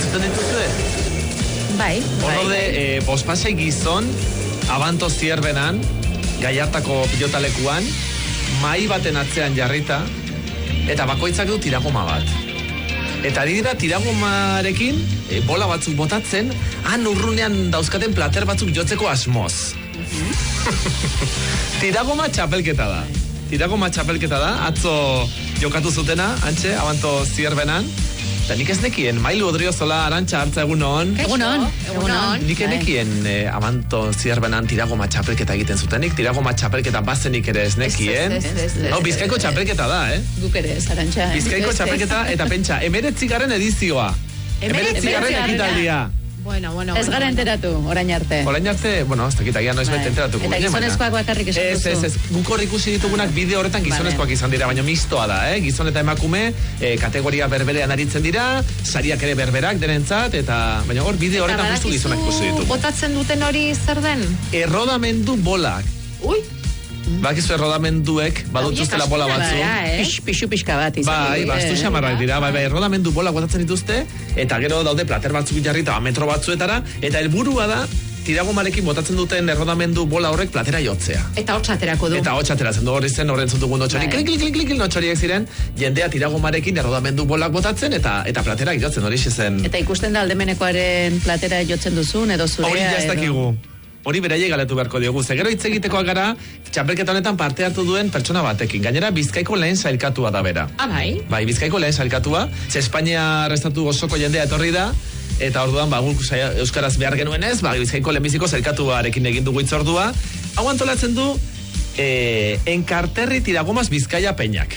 entzuten dituzue? Bai. Horrode, bospasei gizon, abanto zierbenan, Gallartako pilotalekuan, mai baten atzean jarrita, eta bakoitzak du tiragoma bat. Eta dira tiragomarekin, bola batzuk botatzen, han urrunean dauzkaten plater batzuk jotzeko asmoz. Tiragoma txapelketa da. Atzo jokatu zutena, antxe, abanto zierbenan. Eta nik ez nekien, Mailu Odriozola, Arantxa Artza, egunon. Egunon. Nik nekien abanto zierbenan tiragoma txapelketa egiten zutenik, tiragoma txapelketa bazenik ere ez nekien. Bizkaiko txapelketa da, Guk ere, Arantxa. Bizkaiko txapelketa, eta pentsa, 19. edizioa. 19. ekitaldia. Bueno. Ez gara enteratu, orain arte, bueno, ez dakitagia noiz bete enteratuko. Eta gizonezkoak bakarrik esan duzu. Ez, guk hor ikusi ditugunak bideo horretan gizonezkoak izan dira, baina mistoa da, Gizon eta emakume, kategoria berberean aritzen dira, sariak ere berberak denentzat, eta baina hor bideo horretan justu gizonak ikusi ditugu. Botatzen duten hori zer den? Errodamendu bolak. Ui! Bakizu errodamenduek badutuztela bola batzu. Pixu-pixka bat izan. Bai, bastu xamarrak dira, errodamendu bola botatzen dituzte, eta gero daude plater batzuk jarrita metro batzuetara, eta helburua da, tiragomarekin botatzen duten errodamendu bola horrek platera jotzea. Eta hotz aterako du. Eta hotz ateratzen du, horren zutugun notxori, klik, notxoriek ziren, jendea tiragomarekin errodamendu bolak botatzen, eta platerak jotzen, hori zen. Eta ikusten da aldemenekoaren platera jotzen duzun, edo zurea, hori jaztakigu. Hori beraiek galetu beharko diogu. Gero hitz egitekoak gara, txapelketa honetan parte hartu duen pertsona batekin. Gainera, Bizkaiko lehen sailkatua da bera. Bai? Bai, Bizkaiko lehen sailkatua. Espainia estatu osoko jendea etorri da, eta orduan, guk euskaraz behar genuen ez, Bizkaiko lehenbiziko sailkatuarekin egin dugu itzordua. Hau antolatzen du, Enkarterri Tiragomaz Bizkaia Peñak.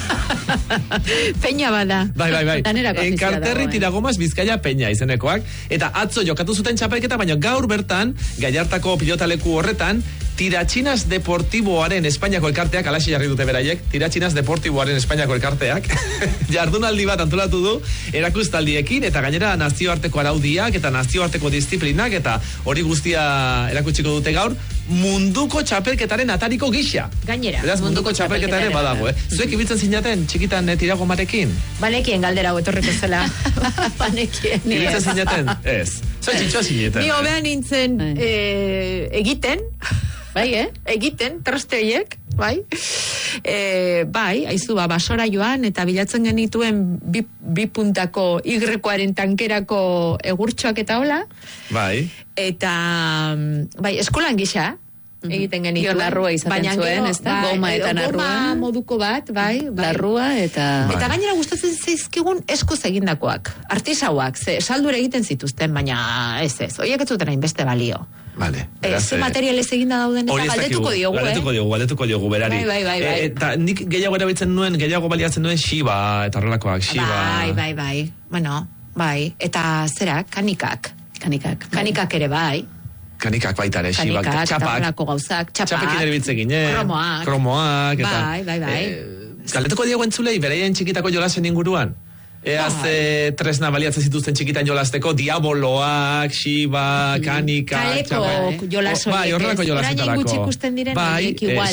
Peña bada. Bai. Enkarterri Tiragomaz Bizkaia Peña izenekoak. Eta atzo jokatu zuten txapelketa, baina gaur bertan, Gallartako pilotaleku horretan, Tiratxinas Deportiboaren Espainiako elkarteak, alaxe jarri dute beraiek, Tiratxinas Deportiboaren Espainiako elkarteak, jardunaldi bat antolatu du, erakustaldiekin, eta gainera nazioarteko araudiak, eta nazioarteko disiplinak, eta hori guztia erakutsiko dute gaur, munduko txapelketaren atariko gisa. Gainera. Beraz, munduko txapelketaren badago, Zuek ibiltzen zinaten txikitan tiragomarekin? Banekien galdera etorriko zela. Banekien. Ibiltzen zinaten? Ez. Zoi txitxoa zineten. Ni hobean nintzen egiten. Bai, egiten, trasteiek, bai. Bai, aizu, basora joan, eta bilatzen genituen bi puntako Y-koaren tankerako egurtxoak eta hola. Bai. Eta, bai, eskolan gisa, egiten genituen. Larrua izaten zuen, ez da? Goma eta narrua. Goma moduko bat, bai. Larrua eta... Eta gainera gustatzen zaizkigun eskuz egindakoak. Artisauak, saldura egiten zituzten, baina ez. Oiek ez zuten hainbeste balio. Vale. Ze materialez eginda dauden eta galdetuko diogu berari. Bai. Eta nik gehiago erabiltzen nuen, gehiago baliatzen duen Shiba eta horrelakoak, Shiba. Bai. Bueno, bai. Eta zera, kanikak. Kanikak ere bai. Kanikak baita ere, Shiba. Txapak. Txapakin erbitzekin, Kromoak. Bai. Galdetuko diogu entzulei, beraien txikitako jolasen inguruan. Tresna baliatzen zituzten txikitan jolasteko, diaboloak, Shiba, kanikak, kaleko jolasoiek. Bai, horrelako jolasetarako. Orain gutxi ikusten diren, igual,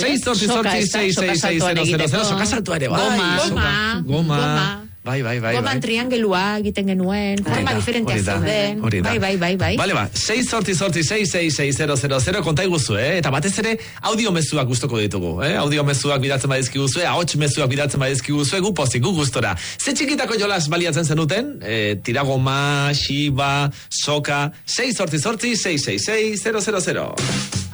6 soka saltua ere, goma. Bai. Goman triangelua egiten genuen, forma diferenteak zeuden. Bai. Bale, 6 konta iguzu, eta batez ere audio mezuak gustoko ditugu, audio mezuak bidatzen badizkiguzue, ahots mezuak bidatzen badizkiguzue, gu pozik, gu gustora. Ze txikitako jolas baliatzen zenuten, tiragoma, Shiba, soka, 6 0.